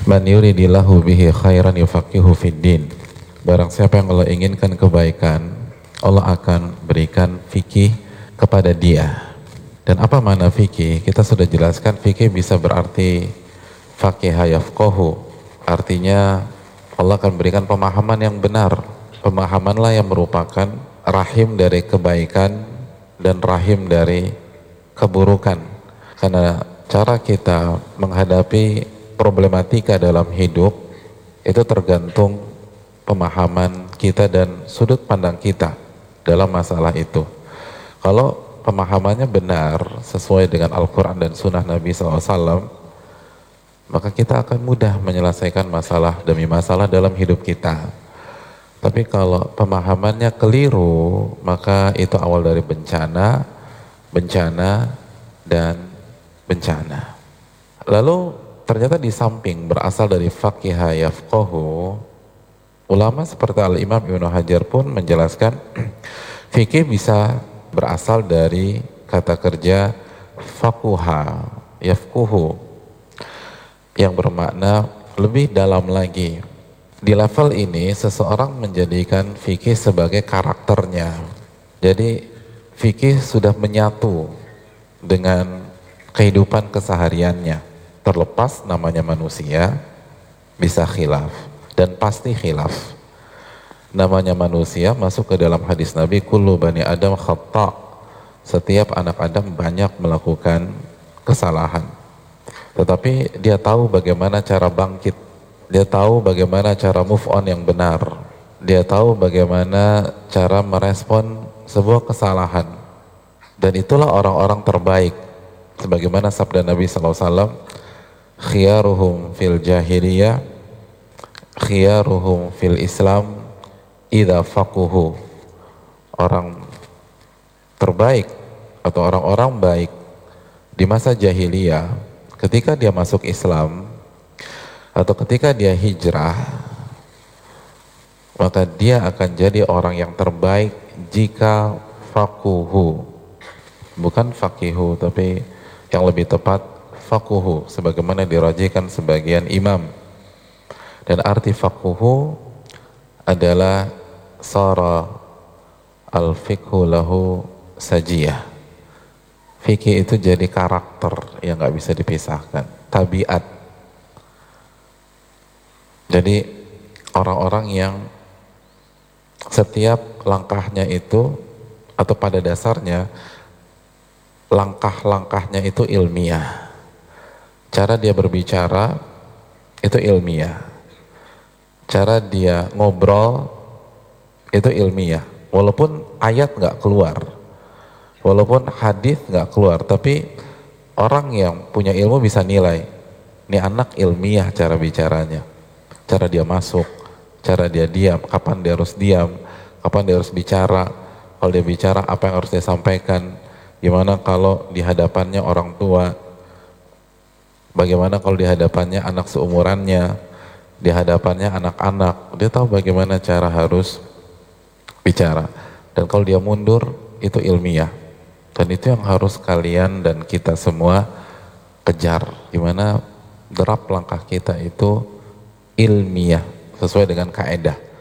Man yuridillahu bihi khairan yufaqihu fiddin. Barang siapa yang Allah inginkan kebaikan, Allah akan berikan fikih kepada dia. Dan apa makna fikih? Kita sudah jelaskan fikih bisa berarti faqiha yafqahu. Artinya Allah akan berikan pemahaman yang benar. Pemahamanlah yang merupakan rahim dari kebaikan dan rahim dari keburukan. Karena cara kita menghadapi problematika dalam hidup itu tergantung pemahaman kita dan sudut pandang kita dalam masalah itu. Kalau pemahamannya benar sesuai dengan Al-Quran dan Sunnah Nabi SAW, maka kita akan mudah menyelesaikan masalah demi masalah dalam hidup kita. Tapi kalau pemahamannya keliru, maka itu awal dari bencana, dan bencana. Lalu ternyata di samping berasal dari faqiha yafqahu, ulama seperti Al-Imam Ibnu Hajar pun menjelaskan fikih bisa berasal dari kata kerja faquha yafquhu yang bermakna lebih dalam lagi. Di level ini seseorang menjadikan fikih sebagai karakternya. Jadi fikih sudah menyatu dengan kehidupan kesehariannya. Terlepas namanya manusia, bisa khilaf dan pasti khilaf. Namanya manusia masuk ke dalam hadis Nabi, kullu bani Adam khata'. Setiap anak Adam banyak melakukan kesalahan. Tetapi dia tahu bagaimana cara bangkit. Dia tahu bagaimana cara move on yang benar. Dia tahu bagaimana cara merespon sebuah kesalahan. Dan itulah orang-orang terbaik. Sebagaimana sabda Nabi SAW, khiyaruhum fil jahiliyah, khiyaruhum fil Islam, idza faquhu. Orang terbaik atau orang-orang baik di masa jahiliyah, ketika dia masuk Islam atau ketika dia hijrah, maka dia akan jadi orang yang terbaik jika faquhu, bukan faqihu, tapi yang lebih tepat faquhu, sebagaimana dirajikan sebagian imam. Dan arti faquhu adalah sara al-fiqhu lahu sajiyah. Fikih itu jadi karakter yang gak bisa dipisahkan, tabiat. Jadi orang-orang yang setiap langkahnya itu, atau pada dasarnya langkah-langkahnya itu ilmiah. Cara dia berbicara itu ilmiah. Cara dia ngobrol itu ilmiah. Walaupun ayat gak keluar, walaupun hadis gak keluar, tapi orang yang punya ilmu bisa nilai, ini anak ilmiah cara bicaranya. Cara dia masuk, cara dia diam, kapan dia harus diam, kapan dia harus bicara, kalau dia bicara apa yang harus dia sampaikan, gimana kalau di hadapannya orang tua, bagaimana kalau di hadapannya anak seumurannya, di hadapannya anak-anak, dia tahu bagaimana cara harus bicara. Dan kalau dia mundur, itu ilmiah. Dan itu yang harus kalian dan kita semua kejar, gimana derap langkah kita itu ilmiah sesuai dengan kaedah.